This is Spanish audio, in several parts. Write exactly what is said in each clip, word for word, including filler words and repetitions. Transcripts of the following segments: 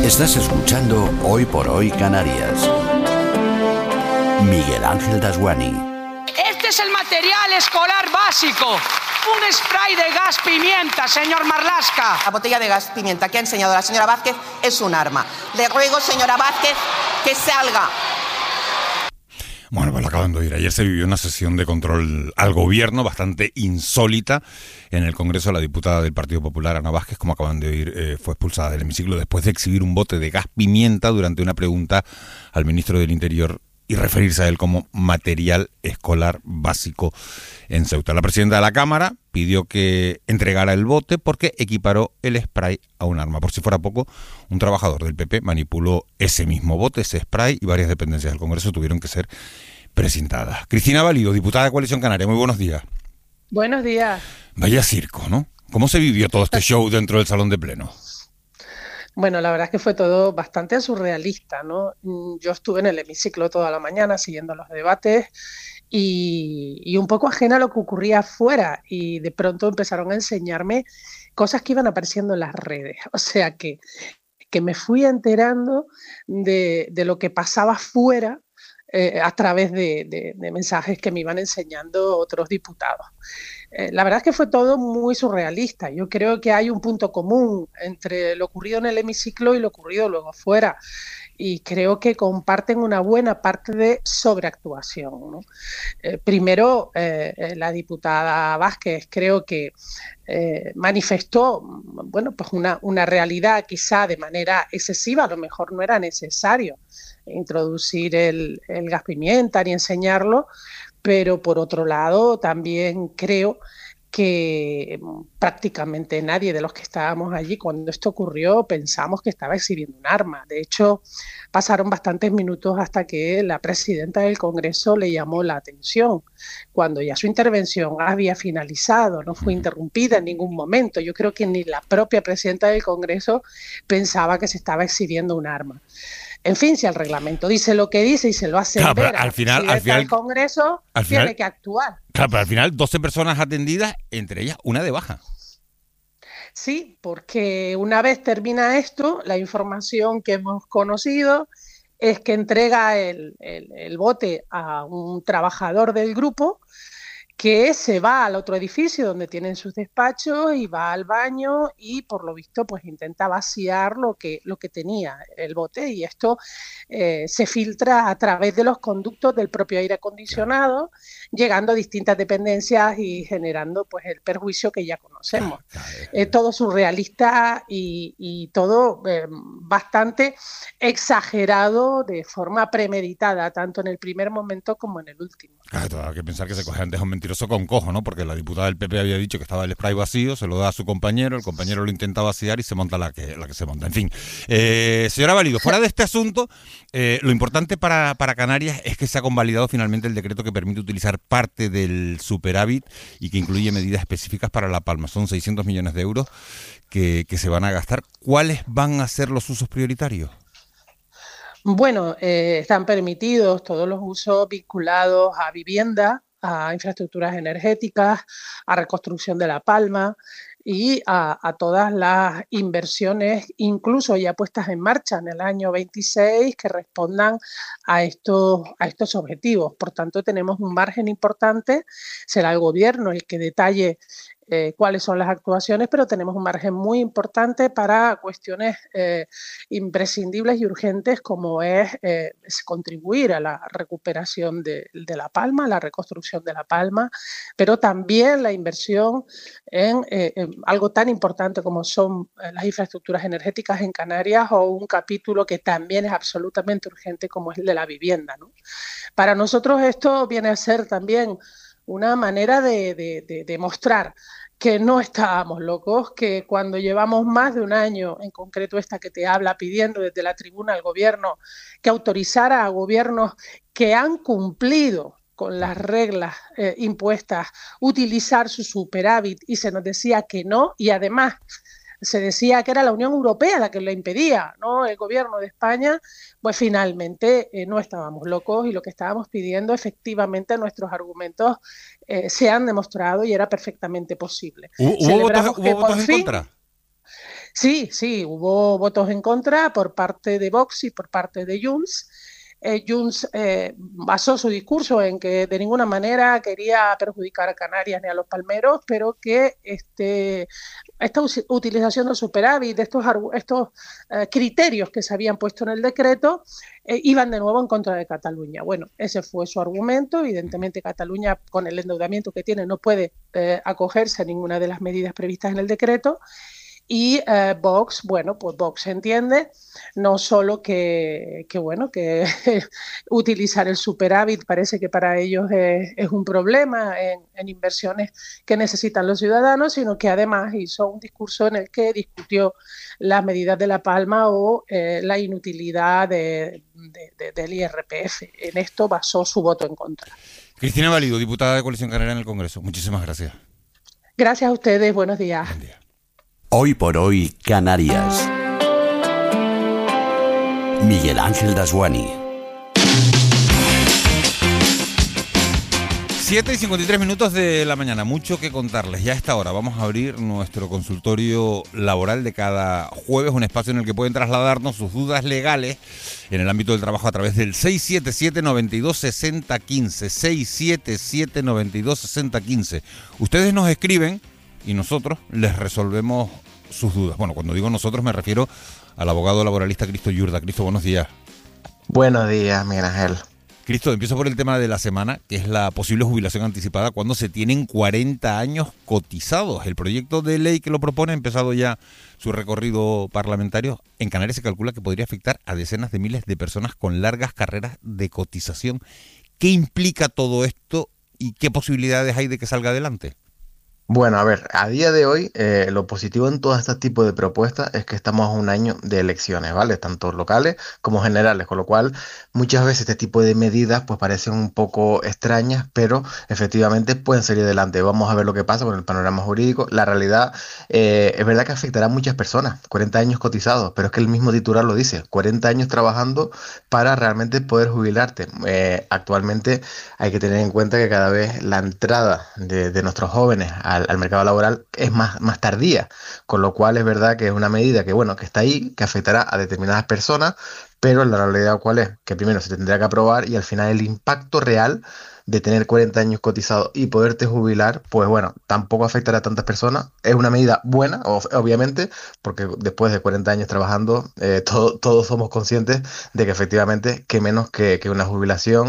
Estás escuchando Hoy por Hoy Canarias. Miguel Ángel Dasguani. Este es el material escolar básico. Un spray de gas pimienta, señor Marlaska. La botella de gas pimienta que ha enseñado la señora Vázquez es un arma. Le ruego, señora Vázquez, que salga. Bueno, pues lo acaban de oír. Ayer se vivió una sesión de control al gobierno bastante insólita en el Congreso. La diputada del Partido Popular, Ana Vázquez, como acaban de oír, eh, fue expulsada del hemiciclo después de exhibir un bote de gas pimienta durante una pregunta al ministro del Interior y referirse a él como material escolar básico en Ceuta. La presidenta de la Cámara pidió que entregara el bote porque equiparó el spray a un arma. Por si fuera poco, un trabajador del P P manipuló ese mismo bote, ese spray, y varias dependencias del Congreso tuvieron que ser precintadas. Cristina Valido, diputada de Coalición Canaria, muy buenos días. Buenos días. Vaya circo, ¿no? ¿Cómo se vivió todo este show dentro del Salón de Pleno? Bueno, la verdad es que fue todo bastante surrealista, ¿no? Yo estuve en el hemiciclo toda la mañana siguiendo los debates y, y un poco ajena a lo que ocurría afuera, y de pronto empezaron a enseñarme cosas que iban apareciendo en las redes. O sea que, que me fui enterando de, de lo que pasaba afuera eh, a través de, de, de mensajes que me iban enseñando otros diputados. Eh, la verdad es que fue todo muy surrealista. Yo creo que hay un punto común entre lo ocurrido en el hemiciclo y lo ocurrido luego fuera, y creo que comparten una buena parte de sobreactuación, ¿no? Eh, primero, eh, la diputada Vázquez creo que eh, manifestó bueno, pues una, una realidad quizá de manera excesiva. A lo mejor no era necesario introducir el, el gas pimienta ni enseñarlo, pero por otro lado también creo que prácticamente nadie de los que estábamos allí cuando esto ocurrió pensamos que estaba exhibiendo un arma. De hecho, pasaron bastantes minutos hasta que la presidenta del Congreso le llamó la atención, cuando ya su intervención había finalizado, no fue interrumpida en ningún momento. Yo creo que ni la propia presidenta del Congreso pensaba que se estaba exhibiendo un arma. En fin, si el reglamento dice lo que dice y se lo hace claro, ver al final, al final, el Congreso, al final, tiene que actuar. Claro, pero al final doce personas atendidas, entre ellas una de baja. Sí, porque una vez termina esto, la información que hemos conocido es que entrega el, el, el bote a un trabajador del grupo que se va al otro edificio donde tienen sus despachos y va al baño y por lo visto pues intenta vaciar lo que, lo que tenía el bote, y esto eh, se filtra a través de los conductos del propio aire acondicionado, llegando a distintas dependencias y generando pues el perjuicio que ya conocemos. Eh, todo surrealista y, y todo eh, bastante exagerado de forma premeditada, tanto en el primer momento como en el último. Claro, hay que pensar que se coge antes a un mentiroso con cojo, ¿no? Porque la diputada del P P había dicho que estaba el spray vacío, se lo da a su compañero, el compañero lo intenta vaciar y se monta la que, la que se monta. En fin, eh, señora Valido, fuera de este asunto, eh, lo importante para, para Canarias es que se ha convalidado finalmente el decreto que permite utilizar parte del superávit y que incluye medidas específicas para La Palma. Son seiscientos millones de euros que, que se van a gastar. ¿Cuáles van a ser los usos prioritarios? Bueno, eh, están permitidos todos los usos vinculados a vivienda, a infraestructuras energéticas, a reconstrucción de La Palma y a, a todas las inversiones, incluso ya puestas en marcha en el año veintiséis, que respondan a estos, a estos objetivos. Por tanto, tenemos un margen importante. Será el gobierno el que detalle Eh, cuáles son las actuaciones, pero tenemos un margen muy importante para cuestiones eh, imprescindibles y urgentes, como es, eh, es contribuir a la recuperación de, de La Palma, a la reconstrucción de La Palma, pero también la inversión en, eh, en algo tan importante como son las infraestructuras energéticas en Canarias, o un capítulo que también es absolutamente urgente como es el de la vivienda, ¿no? Para nosotros esto viene a ser también una manera de, de, de demostrar que no estábamos locos, que cuando llevamos más de un año, en concreto esta que te habla, pidiendo desde la tribuna al gobierno que autorizara a gobiernos que han cumplido con las reglas eh, impuestas, utilizar su superávit, y se nos decía que no, y además se decía que era la Unión Europea la que lo impedía, no el gobierno de España, pues finalmente eh, no estábamos locos, y lo que estábamos pidiendo, efectivamente nuestros argumentos eh, se han demostrado y era perfectamente posible. ¿Hubo, hubo votos, ¿hubo votos en contra? Sí, sí, hubo votos en contra por parte de Vox y por parte de Junts. Eh, Junts eh, basó su discurso en que de ninguna manera quería perjudicar a Canarias ni a los palmeros, pero que este, esta utilización del superávit, de estos, estos eh, criterios que se habían puesto en el decreto, eh, iban de nuevo en contra de Cataluña. Bueno, ese fue su argumento. Evidentemente, Cataluña, con el endeudamiento que tiene, no puede eh, acogerse a ninguna de las medidas previstas en el decreto. Y eh, Vox, bueno, pues Vox entiende no solo que, que bueno, que utilizar el superávit parece que para ellos es, es un problema en, en inversiones que necesitan los ciudadanos, sino que además hizo un discurso en el que discutió las medidas de La Palma o eh, la inutilidad de, de, de, del I R P F. En esto basó su voto en contra. Cristina Valido, diputada de Coalición Canaria en el Congreso. Muchísimas gracias. Gracias a ustedes. Buenos días. Buen día. Hoy por hoy, Canarias. Miguel Ángel Dasguani. siete y cincuenta y tres minutos de la mañana, mucho que contarles. Ya a esta hora vamos a abrir nuestro consultorio laboral de cada jueves, un espacio en el que pueden trasladarnos sus dudas legales en el ámbito del trabajo a través del seis siete siete, nueve dos seis cero uno cinco, seis siete siete, nueve dos seis cero uno cinco. Ustedes nos escriben y nosotros les resolvemos sus dudas. Bueno, cuando digo nosotros me refiero al abogado laboralista Cristo Yurda. Cristo, buenos días. Buenos días, Miguel Ángel. Cristo, empiezo por el tema de la semana, que es la posible jubilación anticipada cuando se tienen cuarenta años cotizados. El proyecto de ley que lo propone ha empezado ya su recorrido parlamentario. En Canarias se calcula que podría afectar a decenas de miles de personas con largas carreras de cotización. ¿Qué implica todo esto y qué posibilidades hay de que salga adelante? Bueno, a ver, a día de hoy eh, lo positivo en todo este tipo de propuestas es que estamos a un año de elecciones, ¿vale? Tanto locales como generales, con lo cual muchas veces este tipo de medidas pues parecen un poco extrañas, pero efectivamente pueden salir adelante. Vamos a ver lo que pasa con el panorama jurídico. La realidad eh, es verdad que afectará a muchas personas, cuarenta años cotizados, pero es que el mismo titular lo dice, cuarenta años trabajando para realmente poder jubilarte. Eh, actualmente hay que tener en cuenta que cada vez la entrada de, de nuestros jóvenes a Al, al mercado laboral es más, más tardía, con lo cual es verdad que es una medida que bueno que está ahí, que afectará a determinadas personas, pero la realidad cuál es, que primero se tendrá que aprobar y al final el impacto real de tener cuarenta años cotizados y poderte jubilar, pues bueno, tampoco afectará a tantas personas. Es una medida buena, obviamente, porque después de cuarenta años trabajando, eh, todo, todos somos conscientes de que efectivamente, que menos que, que una jubilación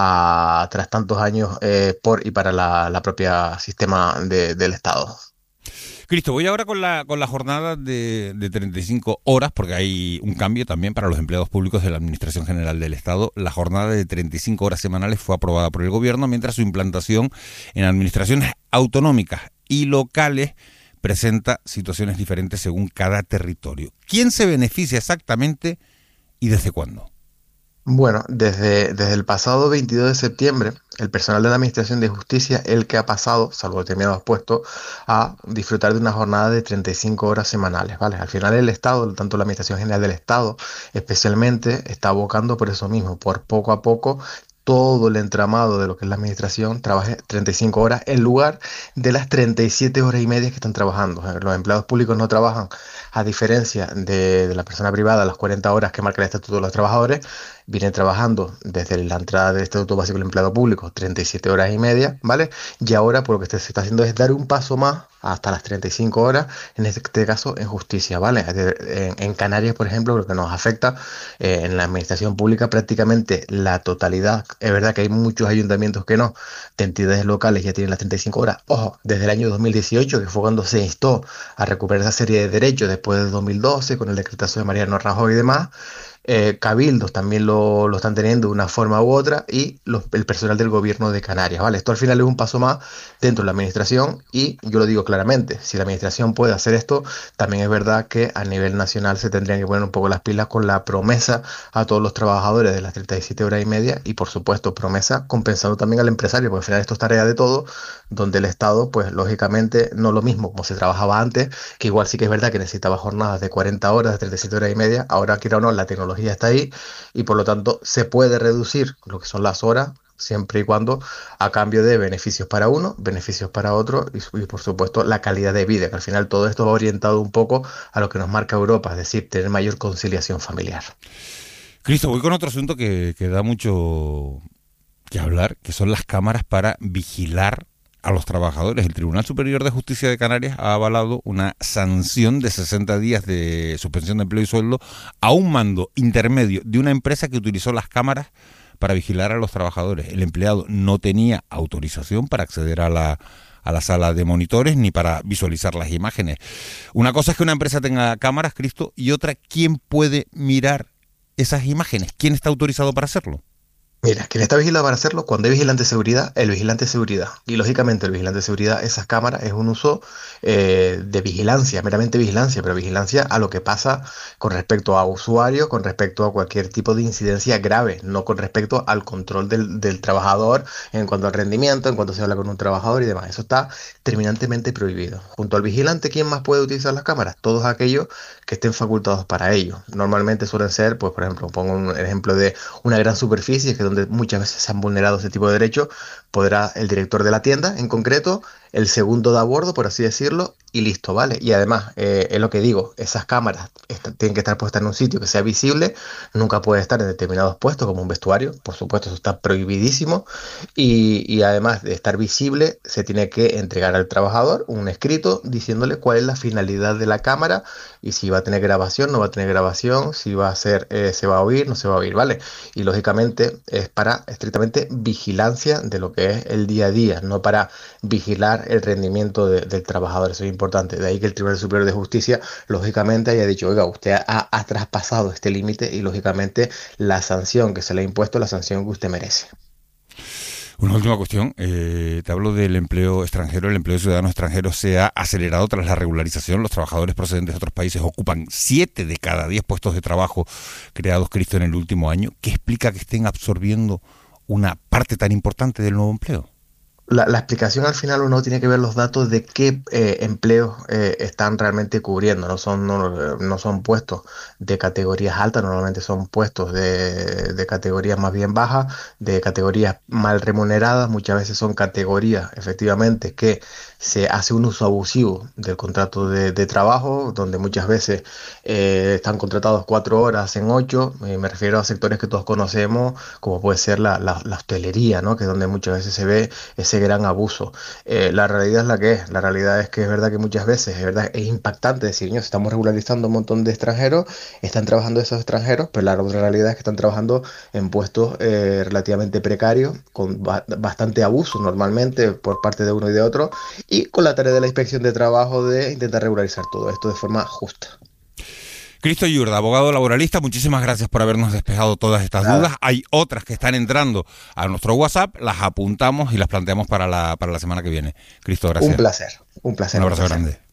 a, tras tantos años eh, por y para la, la propia sistema de, del Estado. Cristo, voy ahora con la con la jornada de, de treinta y cinco horas, porque hay un cambio también para los empleados públicos de la Administración General del Estado. La jornada de treinta y cinco horas semanales fue aprobada por el Gobierno, mientras su implantación en administraciones autonómicas y locales presenta situaciones diferentes según cada territorio. ¿Quién se beneficia exactamente y desde cuándo? Bueno, desde, desde el pasado veintidós de septiembre, el personal de la Administración de Justicia, el que ha pasado, salvo determinados puestos, a disfrutar de una jornada de treinta y cinco horas semanales, ¿vale? Al final el Estado, tanto la Administración General del Estado, especialmente, está abocando por eso mismo, por poco a poco, todo el entramado de lo que es la administración trabaje treinta y cinco horas en lugar de las treinta y siete horas y media que están trabajando. Los empleados públicos no trabajan, a diferencia de, de la persona privada, las cuarenta horas que marca el Estatuto de los Trabajadores, vienen trabajando desde la entrada del Estatuto Básico del Empleado Público treinta y siete horas y media, ¿vale? Y ahora por lo que se está haciendo es dar un paso más hasta las treinta y cinco horas, en este caso en justicia, ¿vale? En, en Canarias, por ejemplo, lo que nos afecta eh, en la administración pública prácticamente la totalidad. Es verdad que hay muchos ayuntamientos que no, de entidades locales ya tienen las treinta y cinco horas. Ojo, desde el año dos mil dieciocho, que fue cuando se instó a recuperar esa serie de derechos después de dos mil doce, con el decretazo de Mariano Rajoy y demás, Eh, cabildos también lo, lo están teniendo de una forma u otra y los, el personal del gobierno de Canarias, ¿vale? Esto al final es un paso más dentro de la administración y yo lo digo claramente, si la administración puede hacer esto, también es verdad que a nivel nacional se tendrían que poner un poco las pilas con la promesa a todos los trabajadores de las treinta y siete horas y media y por supuesto promesa compensando también al empresario, porque al final esto es tarea de todo, donde el Estado pues lógicamente no lo mismo como se trabajaba antes, que igual sí que es verdad que necesitaba jornadas de cuarenta horas, de treinta y siete horas y media, ahora quiera o no la tecnología está ahí y por lo tanto se puede reducir lo que son las horas siempre y cuando a cambio de beneficios para uno, beneficios para otro y, y por supuesto la calidad de vida, que al final todo esto va orientado un poco a lo que nos marca Europa, es decir, tener mayor conciliación familiar. Cristo, voy con otro asunto que, que da mucho que hablar, que son las cámaras para vigilar a los trabajadores. El Tribunal Superior de Justicia de Canarias ha avalado una sanción de sesenta días de suspensión de empleo y sueldo a un mando intermedio de una empresa que utilizó las cámaras para vigilar a los trabajadores. El empleado no tenía autorización para acceder a la, a la sala de monitores ni para visualizar las imágenes. Una cosa es que una empresa tenga cámaras, Cristo, y otra, ¿quién puede mirar esas imágenes? ¿Quién está autorizado para hacerlo? Mira, quien está vigilado para hacerlo, cuando hay vigilante de seguridad, el vigilante de seguridad. Y lógicamente el vigilante de seguridad, esas cámaras, es un uso eh, de vigilancia, meramente vigilancia, pero vigilancia a lo que pasa con respecto a usuarios, con respecto a cualquier tipo de incidencia grave, no con respecto al control del, del trabajador en cuanto al rendimiento, en cuanto se habla con un trabajador y demás. Eso está terminantemente prohibido. Junto al vigilante, ¿quién más puede utilizar las cámaras? Todos aquellos que estén facultados para ello. Normalmente suelen ser, pues por ejemplo, pongo un ejemplo de una gran superficie, que donde muchas veces se han vulnerado ese tipo de derechos, podrá el director de la tienda en concreto, el segundo de a bordo, por así decirlo, y listo, ¿vale? Y además, eh, es lo que digo, esas cámaras est- tienen que estar puestas en un sitio que sea visible, nunca puede estar en determinados puestos, como un vestuario, por supuesto, eso está prohibidísimo, y, y además de estar visible, se tiene que entregar al trabajador un escrito diciéndole cuál es la finalidad de la cámara, y si va a tener grabación, no va a tener grabación, si va a ser, eh, se va a oír, no se va a oír, ¿vale? Y lógicamente es para estrictamente vigilancia de lo que es el día a día, no para vigilar el rendimiento de, del trabajador. Eso es importante. De ahí que el Tribunal Superior de Justicia lógicamente haya dicho, oiga, usted ha, ha traspasado este límite y lógicamente la sanción que se le ha impuesto es la sanción que usted merece. Una última cuestión, eh, te hablo del empleo extranjero. El empleo de ciudadanos extranjeros se ha acelerado tras la regularización. Los trabajadores procedentes de otros países ocupan siete de cada diez puestos de trabajo creados, Cristo, en el último año. ¿Qué explica que estén absorbiendo una parte tan importante del nuevo empleo? La, la explicación al final uno tiene que ver los datos de qué eh, empleos eh, están realmente cubriendo. No son, no, no son puestos de categorías altas, normalmente son puestos de, de categorías más bien bajas, de categorías mal remuneradas. Muchas veces son categorías, efectivamente, que se hace un uso abusivo del contrato de, de trabajo, donde muchas veces eh, están contratados cuatro horas en ocho. Eh, me refiero a sectores que todos conocemos, como puede ser la, la, la hostelería, ¿no? Que es donde muchas veces se ve ese gran abuso. Eh, la realidad es la que es. La realidad es que es verdad que muchas veces es verdad es impactante decir, niños, estamos regularizando un montón de extranjeros, están trabajando esos extranjeros, pero la otra realidad es que están trabajando en puestos eh, relativamente precarios, con ba bastante abuso normalmente por parte de uno y de otro, y con la tarea de la inspección de trabajo de intentar regularizar todo esto de forma justa. Cristo Yurda, abogado laboralista, muchísimas gracias por habernos despejado todas estas Nada. dudas. Hay otras que están entrando a nuestro WhatsApp, las apuntamos y las planteamos para la, para la semana que viene. Cristo, gracias. Un placer, un placer. Un abrazo un placer. grande.